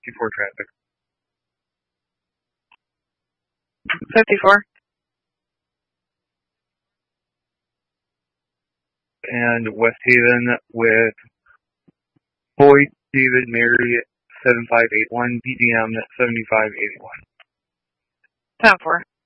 54 traffic. 54. And West Haven with Boyd, David, Mary, 7581, BDM 7581. 10-4.